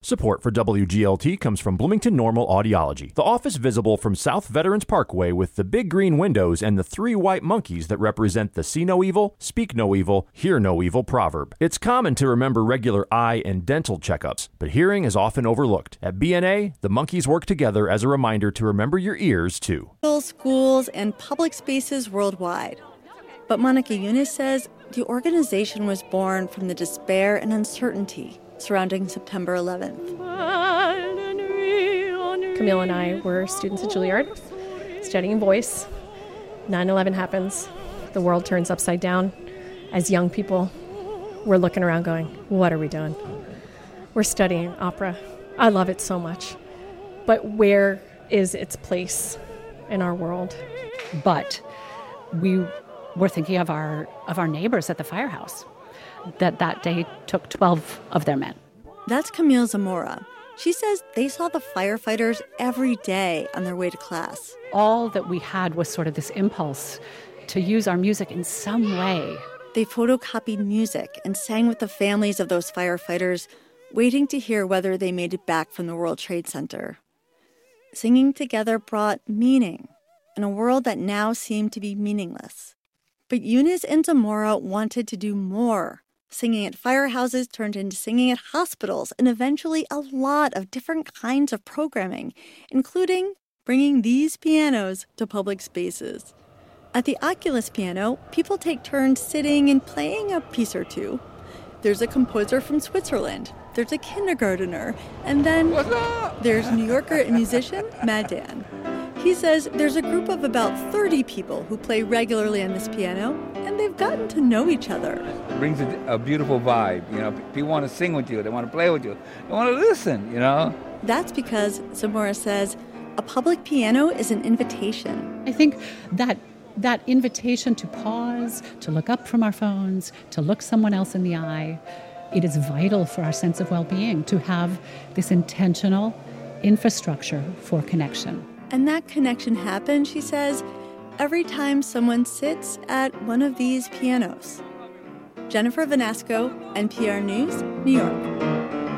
Support for WGLT comes from Bloomington Normal Audiology, the office visible from South Veterans Parkway with the big green windows and the 3 white monkeys that represent the see no evil, speak no evil, hear no evil proverb. It's common to remember regular eye and dental checkups, but hearing is often overlooked. At BNA, the monkeys work together as a reminder to remember your ears, too. Schools and public spaces worldwide. But Monica Yunis says the organization was born from the despair and uncertainty surrounding September 11th. Camille and I were students at Juilliard, studying voice. 9/11 happens. The world turns upside down. As young people, we're looking around going, what are we doing? We're studying opera. I love it so much. But where is its place in our world? But we were thinking of our neighbors at the firehouse that day took 12 of their men. That's Camille Zamora. She says they saw the firefighters every day on their way to class. All that we had was sort of this impulse to use our music in some way. They photocopied music and sang with the families of those firefighters, waiting to hear whether they made it back from the World Trade Center. Singing together brought meaning in a world that now seemed to be meaningless. But Yunis and Zamora wanted to do more. Singing at firehouses turned into singing at hospitals and eventually a lot of different kinds of programming, including bringing these pianos to public spaces. At the Oculus piano, people take turns sitting and playing a piece or two. There's a composer from Switzerland, there's a kindergartner, and then there's New Yorker musician Mad Dan. He says there's a group of about 30 people who play regularly on this piano, and they've gotten to know each other. It brings a beautiful vibe. You know, people want to sing with you, they want to play with you, they want to listen, you know? That's because, Zamora says, a public piano is an invitation. I think that invitation to pause, to look up from our phones, to look someone else in the eye, it is vital for our sense of well-being to have this intentional infrastructure for connection. And that connection happens, she says, every time someone sits at one of these pianos. Jennifer Vanasco, NPR News, New York.